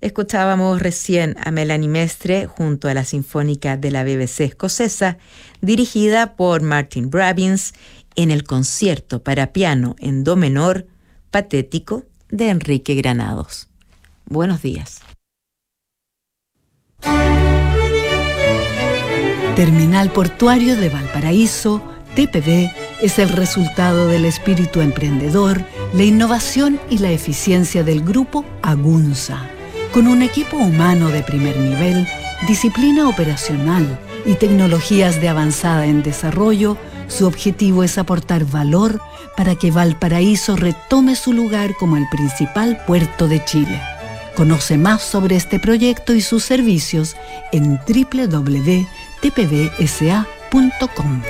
Escuchábamos recién a Melanie Mestre junto a la Sinfónica de la BBC escocesa, dirigida por Martin Brabbins, en el concierto para piano en do menor, Patético, de Enrique Granados. Buenos días. Terminal Portuario de Valparaíso, TPV, es el resultado del espíritu emprendedor, la innovación y la eficiencia del grupo Agunza. Con un equipo humano de primer nivel, disciplina operacional y tecnologías de avanzada en desarrollo, su objetivo es aportar valor para que Valparaíso retome su lugar como el principal puerto de Chile. Conoce más sobre este proyecto y sus servicios en www.tpvsa.com.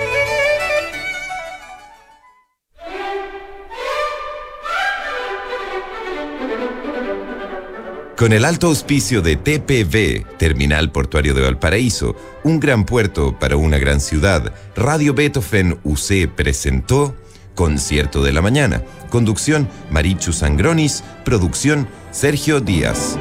Con el alto auspicio de TPV, Terminal Portuario de Valparaíso, un gran puerto para una gran ciudad, Radio Beethoven UC presentó Concierto de la Mañana. Conducción, Marichu Sangronis. Producción, Sergio Díaz.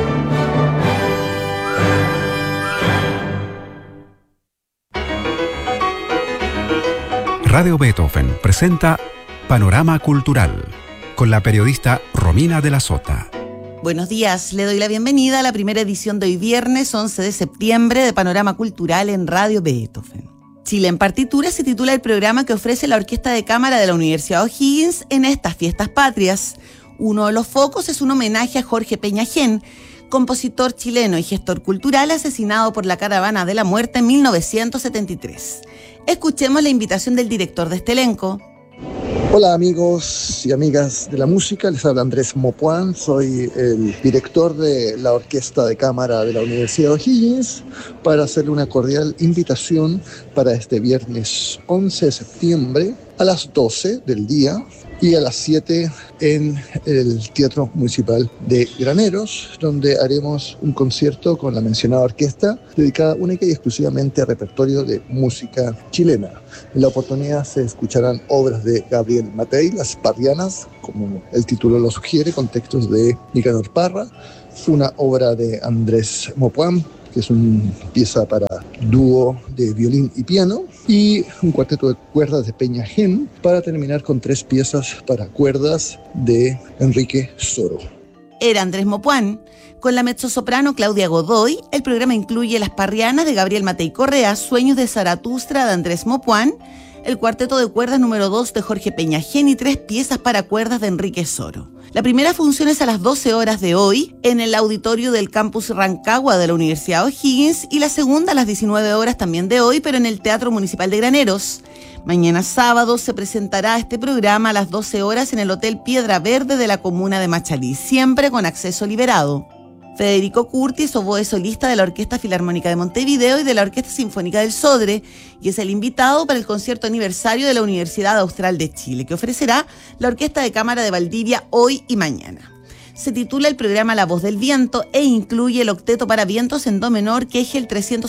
Radio Beethoven presenta Panorama Cultural, con la periodista Romina de la Sota. Buenos días, le doy la bienvenida a la primera edición de hoy viernes 11 de septiembre de Panorama Cultural en Radio Beethoven. Chile en partitura se titula el programa que ofrece la Orquesta de Cámara de la Universidad O'Higgins en estas fiestas patrias. Uno de los focos es un homenaje a Jorge Peñagén, compositor chileno y gestor cultural asesinado por la Caravana de la Muerte en 1973. Escuchemos la invitación del director de este elenco. Hola amigos y amigas de la música, les habla Andrés Mopuán, soy el director de la Orquesta de Cámara de la Universidad de O'Higgins para hacerle una cordial invitación para este viernes 11 de septiembre a las 12 del día y a las 7 en el Teatro Municipal de Graneros, donde haremos un concierto con la mencionada orquesta dedicada única y exclusivamente a repertorio de música chilena. En la oportunidad se escucharán obras de Gabriel Matei, Las Parrianas, como el título lo sugiere, con textos de Nicanor Parra, una obra de Andrés Mopuán, que es una pieza para dúo de violín y piano, y un cuarteto de cuerdas de Peñagén, para terminar con 3 piezas para cuerdas de Enrique Soro. Era Andrés Mopuán. Con la mezzosoprano Claudia Godoy, el programa incluye Las Parrianas de Gabriel Matei Correa, Sueños de Zaratustra de Andrés Mopuán, el cuarteto de cuerdas número 2 de Jorge Peñagén y 3 piezas para cuerdas de Enrique Soro. La primera función es a las 12 horas de hoy en el auditorio del campus Rancagua de la Universidad O'Higgins y la segunda a las 19 horas también de hoy, pero en el Teatro Municipal de Graneros. Mañana sábado se presentará este programa a las 12 horas en el Hotel Piedra Verde de la comuna de Machalí, siempre con acceso liberado. Federico Curtis, oboe solista de la Orquesta Filarmónica de Montevideo y de la Orquesta Sinfónica del Sodre, y es el invitado para el concierto aniversario de la Universidad Austral de Chile, que ofrecerá la Orquesta de Cámara de Valdivia hoy y mañana. Se titula el programa La Voz del Viento e incluye el octeto para vientos en do menor Kegel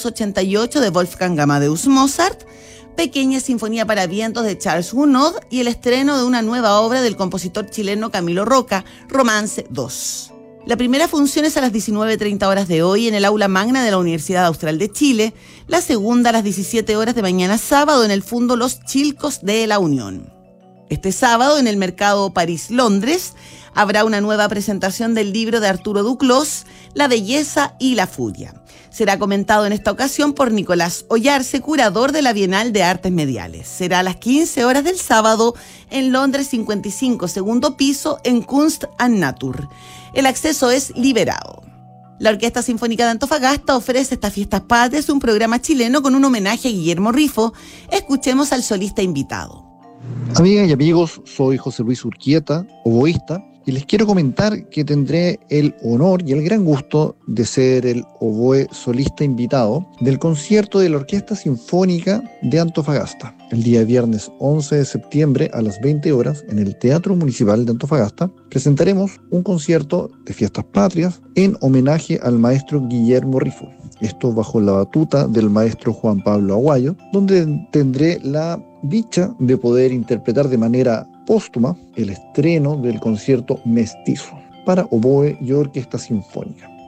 388 de Wolfgang Amadeus Mozart, Pequeña Sinfonía para Vientos de Charles Gounod y el estreno de una nueva obra del compositor chileno Camilo Roca, Romance 2. La primera función es a las 19:30 horas de hoy en el Aula Magna de la Universidad Austral de Chile, la segunda a las 17 horas de mañana sábado en el Fundo Los Chilcos de la Unión. Este sábado en el Mercado París-Londres habrá una nueva presentación del libro de Arturo Duclos, La Belleza y la Furia. Será comentado en esta ocasión por Nicolás Ollarse, curador de la Bienal de Artes Mediales. Será a las 15 horas del sábado en Londres 55, segundo piso, en Kunst and Natur. El acceso es liberado. La Orquesta Sinfónica de Antofagasta ofrece estas fiestas patrias un programa chileno con un homenaje a Guillermo Rifo. Escuchemos al solista invitado. Amigas y amigos, soy José Luis Urquieta, oboísta, y les quiero comentar que tendré el honor y el gran gusto de ser el oboe solista invitado del concierto de la Orquesta Sinfónica de Antofagasta. El día viernes 11 de septiembre a las 20 horas en el Teatro Municipal de Antofagasta presentaremos un concierto de fiestas patrias en homenaje al maestro Guillermo Rifo. Esto bajo la batuta del maestro Juan Pablo Aguayo, donde tendré la dicha de poder interpretar de manera póstuma el estreno del concierto Mestizo para oboe y orquesta sinfónica.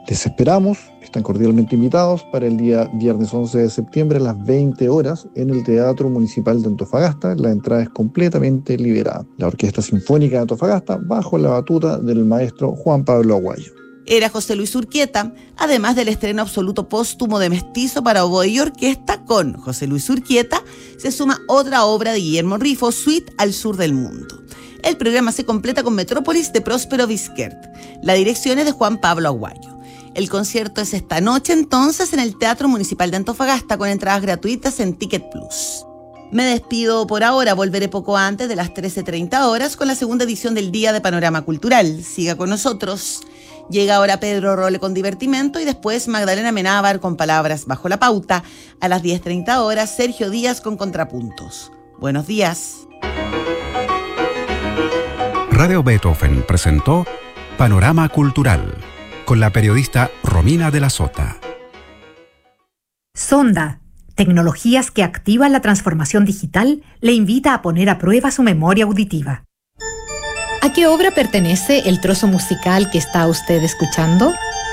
Les esperamos, están cordialmente invitados para el día viernes 11 de septiembre a las 20 horas en el Teatro Municipal de Antofagasta. La entrada es completamente liberada. La Orquesta Sinfónica de Antofagasta bajo la batuta del maestro Juan Pablo Aguayo. Era José Luis Urquieta, además del estreno absoluto póstumo de Mestizo para oboe y orquesta. Con José Luis Urquieta se suma otra obra de Guillermo Rifo, Suite al Sur del Mundo. El programa se completa con Metrópolis de Próspero Vizquert. La dirección es de Juan Pablo Aguayo. El concierto es esta noche entonces en el Teatro Municipal de Antofagasta con entradas gratuitas en Ticket Plus. Me despido por ahora, volveré poco antes de las 13:30 horas con la segunda edición del Día de Panorama Cultural. Siga con nosotros. Llega ahora Pedro Role con Divertimento y después Magdalena Menábar con Palabras Bajo la Pauta. A las 10:30 horas Sergio Díaz con Contrapuntos. Buenos días. Radio Beethoven presentó Panorama Cultural con la periodista Romina de la Sota. Sonda, tecnologías que activan la transformación digital, le invita a poner a prueba su memoria auditiva. ¿A qué obra pertenece el trozo musical que está usted escuchando?